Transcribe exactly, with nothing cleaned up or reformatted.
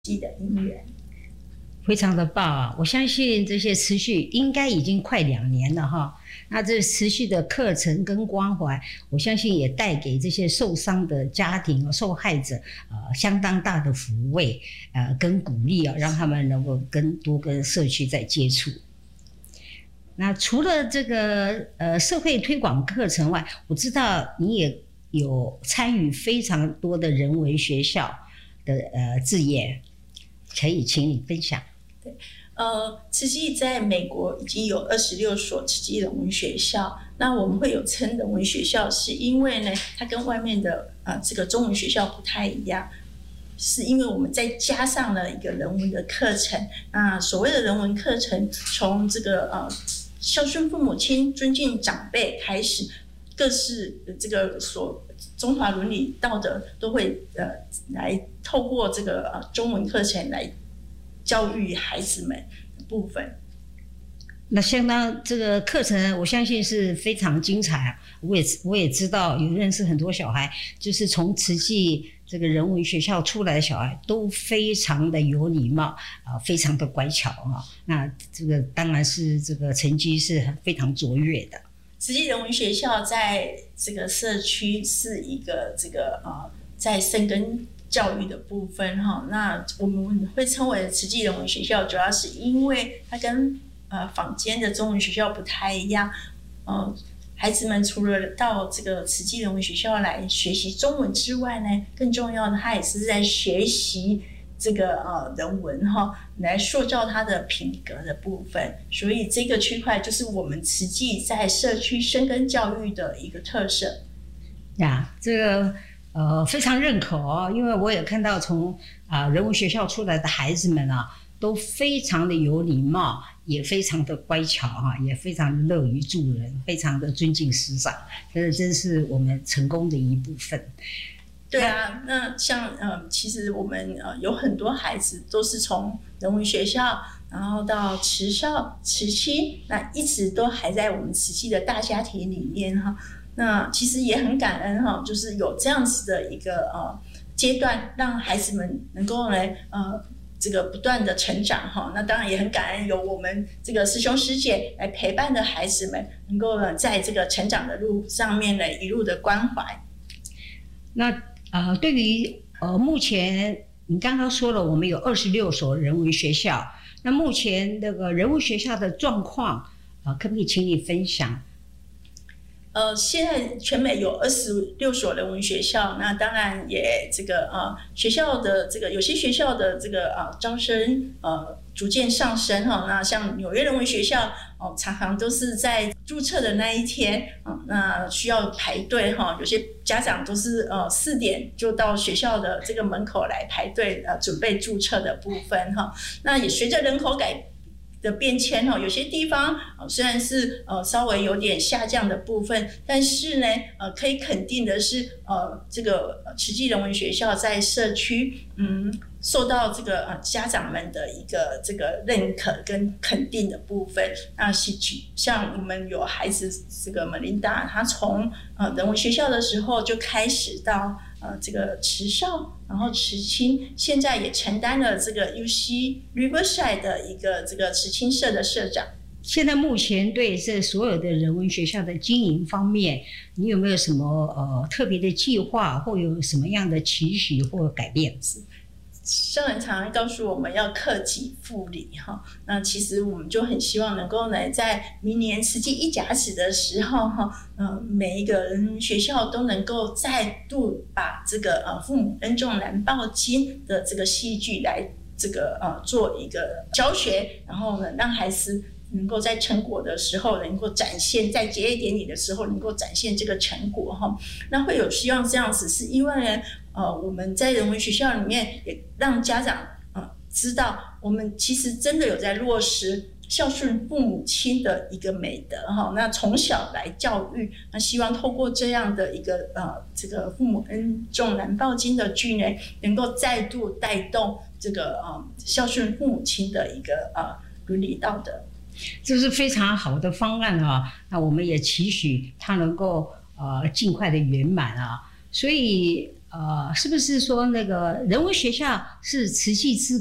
记的因缘。 非常的棒啊！我相信这些持续应该已经快两年了哈。那这持续的课程跟关怀，我相信也带给这些受伤的家庭、受害者呃相当大的抚慰呃跟鼓励啊，让他们能够跟多跟社区在接触。那除了这个呃社会推广课程外，我知道你也有参与非常多的人文学校的呃志业，可以请你分享。 对，呃，慈济在美国已经有二十六所慈济人文学校。那我们会有称人文学校，是因为呢，它跟外面的呃这个中文学校不太一样，是因为我们再加上了一个人文的课程。那所谓的人文课程，从这个呃孝顺父母亲、尊敬长辈开始，各式这个所中华伦理道德都会呃来透过这个呃中文课程来教育孩子们的部分。 那相当这个课程，我相信是非常精彩啊！我也我也知道，有认识很多小孩，就是从慈济这个人文学校出来的小孩，都非常的有礼貌啊、呃，非常的乖巧啊。那这个当然是这个成绩是非常卓越的。 慈济人文学校在这个社区是一个这个呃，在深耕教育的部分哈。那我们会称为慈济人文学校，主要是因为它跟呃坊间的中文学校不太一样。呃，孩子们除了到这个慈济人文学校来学习中文之外呢，更重要的，他也是在学习这个呃人文哈，来塑造他的品格的部分。所以这个区块就是我们慈济在社区深耕教育的一个特色。 呀，这个呃非常认可哦，因为我也看到从啊、呃、人文学校出来的孩子们啊，都非常的有礼貌，也非常的乖巧哈、啊，也非常乐于助人，非常的尊敬师长，这真是我们成功的一部分。 对啊，那像呃，其实我们呃有很多孩子都是从人文学校，然后到慈少、慈青，那一直都还在我们慈济的大家庭里面哈。那其实也很感恩哈，就是有这样子的一个呃阶段，让孩子们能够来呃这个不断的成长哈。那当然也很感恩有我们这个师兄师姐来陪伴的孩子们，能够呢在这个成长的路上面呢一路的关怀。 那呃，对于呃目前你刚刚说了，我们有二十六所人文学校，那目前那个人文学校的状况，呃，可不可以请你分享？ 呃，现在全美有二十六所人文学校，那当然也这个呃学校的这个有些学校的这个呃招生呃逐渐上升哈。那像纽约人文学校哦、呃，常常都是在注册的那一天啊、呃，那需要排队哈。有些家长都是呃四点就到学校的这个门口来排队呃准备注册的部分哈。那也随着人口改的变迁哈，有些地方呃虽然是呃稍微有点下降的部分，但是呢呃可以肯定的是呃这个慈济人文学校在社区嗯受到这个呃家长们的一个这个认可跟肯定的部分。那像我们有孩子这个 Melinda， 她从呃人文学校的时候就开始到呃这个慈少，然后慈青，现在也承担了这个 U C Riverside 的一个这个慈青社的社长。 现在目前对这所有的人文学校的经营方面，你有没有什么呃特别的计划，或有什么样的期许或改变？ 上人常常告诉我们要克己复礼哈，那其实我们就很希望能够呢，在明年慈济一甲子的时候哈，呃，每一个人学校都能够再度把这个呃父母恩重难报经的这个戏剧来这个呃做一个教学，然后呢，让孩子能够在成果的时候能够展现，在结业典礼的时候能够展现这个成果哈。那会有希望这样子，是因为呢，呃，我们在人文学校里面也让家长呃知道，我们其实真的有在落实孝顺父母亲的一个美德哈。那从小来教育，那希望透过这样的一个呃这个父母恩重难报经的剧呢，能够再度带动这个呃孝顺父母亲的一个呃伦理道德。 这是非常好的方案啊！那我们也期许它能够呃尽快的圆满啊。所以呃，是不是说那个人文学校是慈济志